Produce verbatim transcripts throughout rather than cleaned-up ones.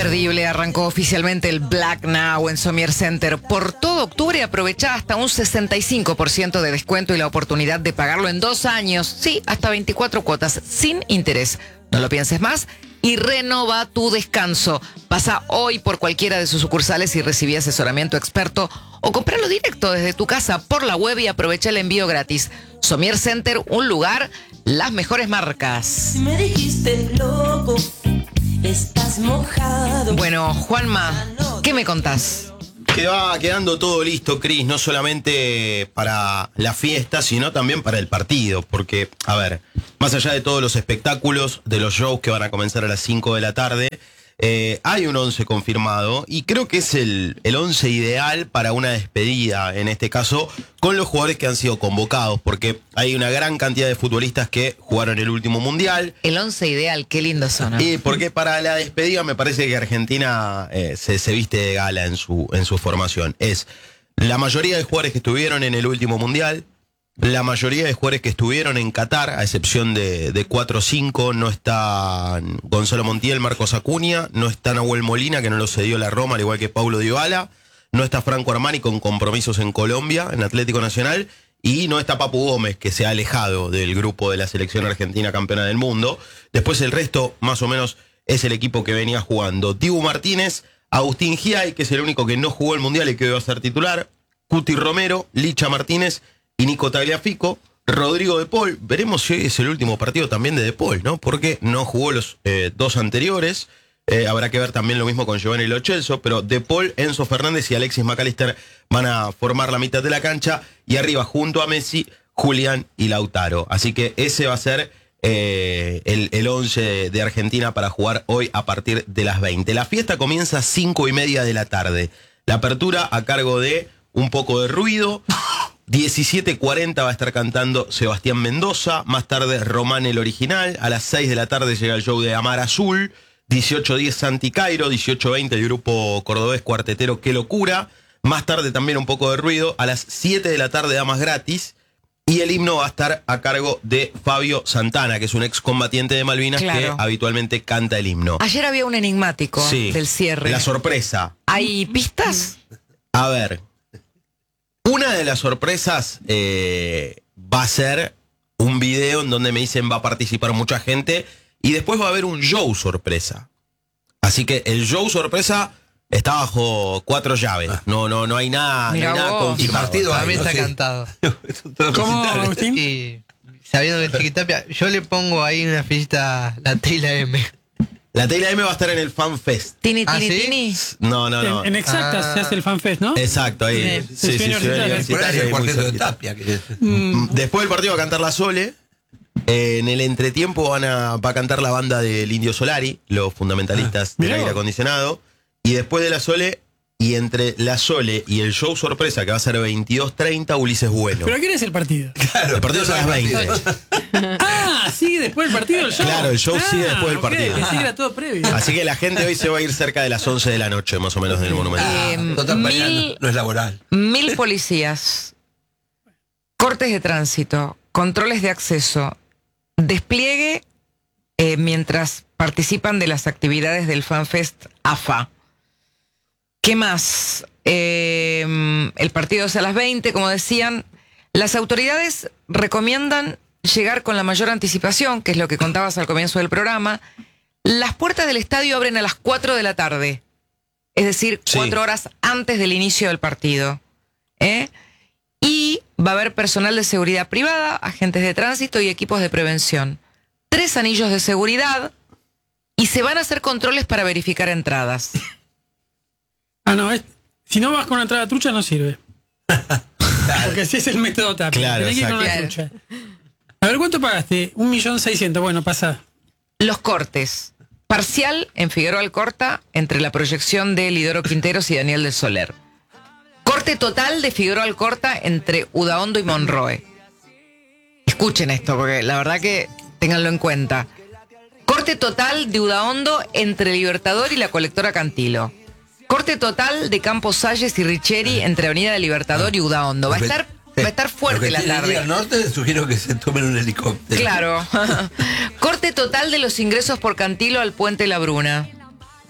Imperdible, arrancó oficialmente el Black Now en Somier Center. Por todo octubre aprovechá hasta un sesenta y cinco por ciento de descuento y la oportunidad de pagarlo en dos años. Sí, hasta veinticuatro cuotas sin interés. No lo pienses más y renova tu descanso. Pasa hoy por cualquiera de sus sucursales y recibí asesoramiento experto o compralo directo desde tu casa por la web y aprovecha el envío gratis. Somier Center, un lugar, las mejores marcas. Si me dijiste loco, estás mojado. Bueno, Juanma, ¿qué me contás? Que va quedando todo listo, Cris, no solamente para la fiesta, sino también para el partido. Porque, a ver, más allá de todos los espectáculos, de los shows que van a comenzar a las cinco de la tarde, eh, hay un once confirmado y creo que es el, el once ideal para una despedida, en este caso, con los jugadores que han sido convocados, porque hay una gran cantidad de futbolistas que jugaron el último mundial. El once ideal, qué lindo son. Y porque para la despedida me parece que Argentina eh, se, se viste de gala en su, en su formación. Es la mayoría de jugadores que estuvieron en el último mundial, la mayoría de jugadores que estuvieron en Qatar, a excepción de, de cuatro o cinco, no está Gonzalo Montiel, Marcos Acuña, no está Nahuel Molina, que no lo cedió la Roma, al igual que Paulo Dybala, no está Franco Armani con compromisos en Colombia, en Atlético Nacional, y no está Papu Gómez, que se ha alejado del grupo de la selección argentina campeona del mundo. Después el resto, más o menos, es el equipo que venía jugando. Dibu Martínez, Agustín Giay, que es el único que no jugó el mundial y que va a ser titular, Cuti Romero, Licha Martínez y Nico Tagliafico, Rodrigo De Paul. Veremos si hoy es el último partido también de De Paul, ¿no? Porque no jugó los eh, dos anteriores. Eh, habrá que ver también lo mismo con Giovanni Lo Celso, pero De Paul, Enzo Fernández y Alexis McAllister van a formar la mitad de la cancha y arriba junto a Messi, Julián y Lautaro. Así que ese va a ser eh, el, el once de Argentina para jugar hoy a partir de las veinte. La fiesta comienza a cinco y media de la tarde. La apertura a cargo de Un Poco de Ruido. diecisiete cuarenta va a estar cantando Sebastián Mendoza, más tarde Román el Original, a las seis de la tarde llega el show de Amar Azul, dieciocho diez Santi Cairo, dieciocho veinte el grupo cordobés cuartetero Qué Locura, más tarde también Un Poco de Ruido, a las siete de la tarde Damas Gratis, y el himno va a estar a cargo de Fabio Santana, que es un excombatiente de Malvinas, claro, que habitualmente canta el himno. Ayer había un enigmático sí, del cierre. La sorpresa. ¿Hay pistas? A ver, una de las sorpresas eh, va a ser un video en donde me dicen va a participar mucha gente y después va a haber un show sorpresa. Así que el show sorpresa está bajo cuatro llaves. No, no, no hay nada, no hay nada confirmado. Y partido a mí no está sé. cantado. ¿Cómo, Agustín? Y sabiendo que Chiquitapia, yo le pongo ahí una fichita la T y la M. La T y la M va a estar en el FanFest. ¿Tini, ¿Ah, tini, sí? tini? No, no, no. En, en Exactas Ah. se hace el FanFest, ¿no? Exacto, ahí. Sí, Sí, sí, Ciudad Ciudad Universitaria. Por ahí es el Universitaria, cuarteto muy de cerquita. Tapia. Que es. Mm, Después del partido va a cantar la Sole. Eh, en el entretiempo van a, va a cantar la banda del Indio Solari, los fundamentalistas Ah, del mirá aire vos. acondicionado. Y después de la Sole, y entre la Sole y el show sorpresa, que va a ser veintidós treinta, Ulises Bueno. ¿Pero quién es el partido? Claro, El partido es a las veinte. Ah, sigue después del partido el show. Claro, el show Ah, sigue después del ok, partido. pensé que era todo previo. Así que la gente hoy se va a ir cerca de las once de la noche, más o menos, del Monumental. Eh, Total, mañana mil- no, no es laboral. Mil policías, cortes de tránsito, controles de acceso, despliegue eh, mientras participan de las actividades del FanFest A F A. ¿Qué más? Eh, el partido es a las veinte, como decían. Las autoridades recomiendan llegar con la mayor anticipación, que es lo que contabas al comienzo del programa. Las puertas del estadio abren a las cuatro de la tarde, es decir, Sí. cuatro horas antes del inicio del partido. ¿eh? Y va a haber personal de seguridad privada, agentes de tránsito y equipos de prevención. Tres anillos de seguridad y se van a hacer controles para verificar entradas. Ah, no, es, si no vas con una entrada trucha no sirve. Porque ese es el método Tapia. Claro, Tenés que ir con una exacto. trucha. A ver, ¿cuánto pagaste? Un millón seiscientos. Bueno, pasa. Los cortes. Parcial en Figueroa Alcorta entre la proyección de Lidoro Quinteros y Daniel del Soler. Corte total de Figueroa Alcorta entre Udaondo y Monroe. Escuchen esto, porque la verdad que ténganlo en cuenta. Corte total de Udaondo entre Libertador y la Colectora Cantilo. Corte total de Campos Salles y Richeri entre Avenida del Libertador y Udaondo. Va a estar, va a estar fuerte la tarde. Al norte sugiero que se tomen un helicóptero. Claro. Corte total de los ingresos por Cantilo al Puente La Bruna.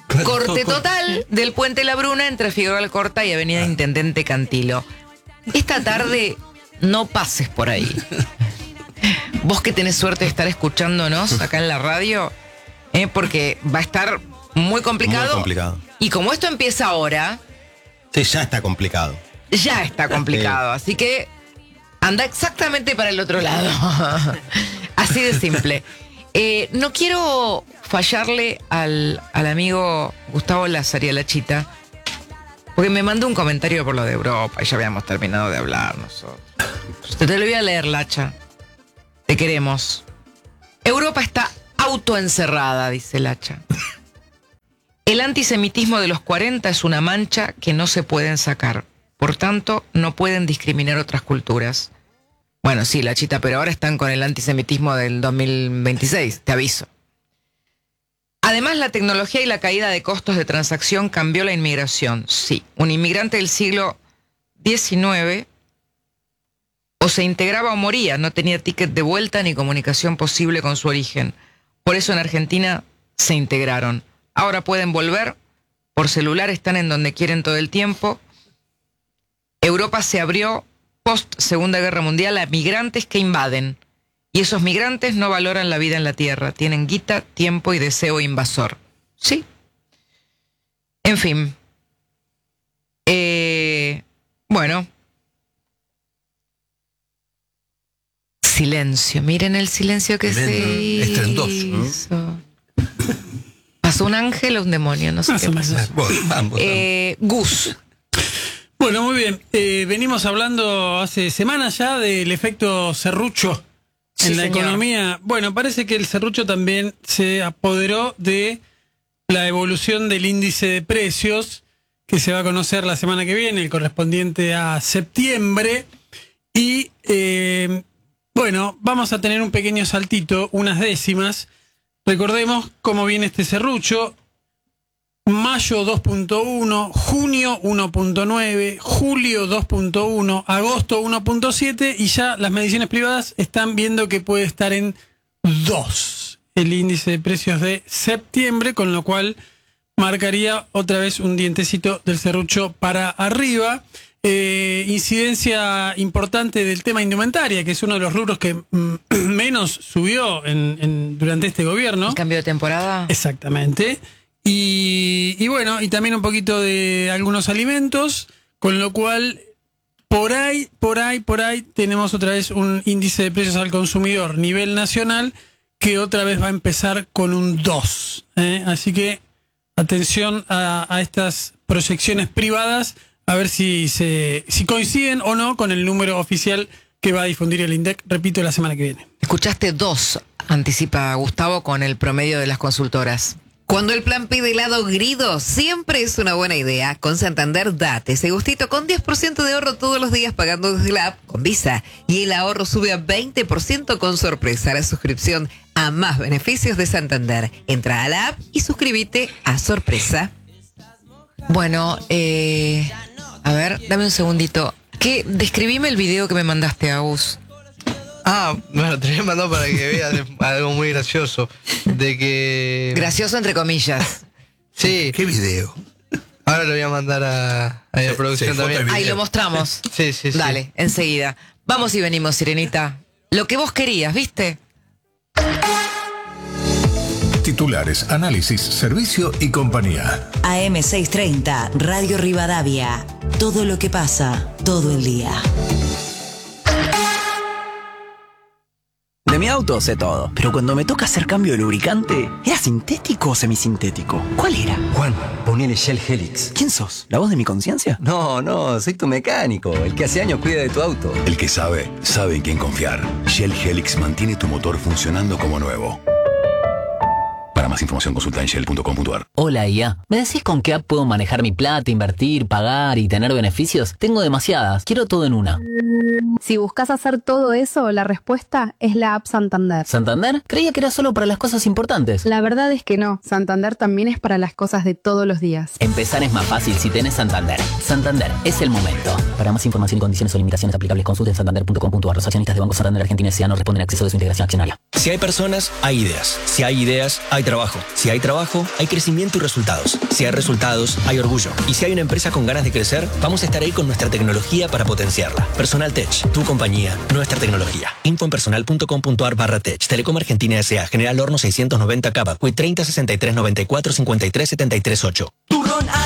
Corte total del Puente La Bruna entre Figueroa Alcorta y Avenida Intendente Cantilo. Esta tarde no pases por ahí. Vos que tenés suerte de estar escuchándonos acá en la radio, eh, porque va a estar muy complicado. Muy complicado. Y como esto empieza ahora, Sí, ya está complicado. ya está complicado. Así que anda exactamente para el otro lado. Así de simple. Eh, no quiero fallarle al, al amigo Gustavo Lázari, a la Chita, porque me mandó un comentario por lo de Europa y ya habíamos terminado de hablar nosotros. Te, te lo voy a leer, Lacha. Te queremos. Europa está autoencerrada, dice Lacha. El antisemitismo de los cuarenta es una mancha que no se pueden sacar. Por tanto, no pueden discriminar otras culturas. Bueno, sí, Lachita, pero ahora están con el antisemitismo del dos mil veintiséis, te aviso. Además, la tecnología y la caída de costos de transacción cambió la inmigración. Sí, un inmigrante del siglo diecinueve o se integraba o moría, no tenía ticket de vuelta ni comunicación posible con su origen. Por eso en Argentina se integraron. Ahora pueden volver, por celular están en donde quieren todo el tiempo. Europa se abrió post Segunda Guerra Mundial a migrantes que invaden. Y esos migrantes no valoran la vida en la tierra. Tienen guita, tiempo y deseo invasor. ¿Sí? En fin. Eh, bueno. Silencio. Miren el silencio que Tremendo, se hizo. estrendoso, ¿Pasó un ángel o un demonio? No sé Más qué o pasó. menos. Bueno, ambos. Eh, Gus. Bueno, muy bien. Eh, venimos hablando hace semanas ya del efecto serrucho en Sí, la señor. economía. Bueno, parece que el serrucho también se apoderó de la evolución del índice de precios que se va a conocer la semana que viene, el correspondiente a septiembre. Y eh, bueno, vamos a tener un pequeño saltito, unas décimas. Recordemos cómo viene este serrucho. Mayo dos punto uno, junio uno punto nueve, julio dos punto uno, agosto uno punto siete y ya las mediciones privadas están viendo que puede estar en dos el índice de precios de septiembre, con lo cual marcaría otra vez un dientecito del serrucho para arriba. Eh, incidencia importante del tema indumentaria, que es uno de los rubros que mm, menos subió en, en- durante este gobierno. ¿El cambio de temporada? Exactamente. Y, y bueno, y también un poquito de algunos alimentos, con lo cual por ahí, por ahí, por ahí tenemos otra vez un índice de precios al consumidor nivel nacional que otra vez va a empezar con un dos. ¿eh? Así que atención a, a estas proyecciones privadas, a ver si, se, si coinciden o no con el número oficial que va a difundir el INDEC, repito, la semana que viene. Escuchaste dos, anticipa Gustavo, con el promedio de las consultoras. Cuando el plan pide helado grido, siempre es una buena idea. Con Santander, date ese gustito con diez por ciento de ahorro todos los días pagando desde la app con Visa. Y el ahorro sube a veinte por ciento con sorpresa. La suscripción a más beneficios de Santander. Entra a la app y suscríbete a sorpresa. Bueno, eh, a ver, dame un segundito. ¿Qué? Describime el video que me mandaste, Agus. Ah, bueno, te lo he mandado para que veas algo muy gracioso. De que. Gracioso entre comillas. Sí, ¿Qué video? ahora lo voy a mandar a, a la Sí, producción sí, foto también. y video. Ahí lo mostramos. Sí, sí, sí. Dale, enseguida. Vamos y venimos, Sirenita. Lo que vos querías, ¿viste? Titulares, análisis, servicio y compañía. A M seiscientos treinta, Radio Rivadavia. Todo lo que pasa, todo el día. De mi auto sé todo, pero cuando me toca hacer cambio de lubricante, ¿era sintético o semisintético? ¿Cuál era? Juan, ponele Shell Helix. ¿Quién sos? ¿La voz de mi conciencia? No, no, soy tu mecánico, el que hace años cuida de tu auto. El que sabe, sabe en quién confiar. Shell Helix mantiene tu motor funcionando como nuevo. Para más información consulta en shell punto com punto a r. Hola I A, ¿me decís con qué app puedo manejar mi plata, invertir, pagar y tener beneficios? Tengo demasiadas, quiero todo en una. Si buscas hacer todo eso, la respuesta es la app Santander. ¿Santander? Creía que era solo para las cosas importantes. La verdad es que no, Santander también es para las cosas de todos los días. Empezar es más fácil si tenés Santander. Santander, es el momento. Para más información y condiciones o limitaciones aplicables, consulten santander punto com punto a r. Los accionistas de Banco Santander Argentina S A no responden a acceso de su integración accionaria. Si hay personas, hay ideas. Si hay ideas, hay trabajo. trabajo. Si hay trabajo, hay crecimiento y resultados. Si hay resultados, hay orgullo. Y si hay una empresa con ganas de crecer, vamos a estar ahí con nuestra tecnología para potenciarla. Personal Tech, tu compañía, nuestra tecnología. info en personal punto com punto ar barra tech. Telecom Argentina S A. General Horno seiscientos noventa Cava. Q treinta sesenta y tres noventa y cuatro cincuenta y tres setenta y tres ocho. Turrón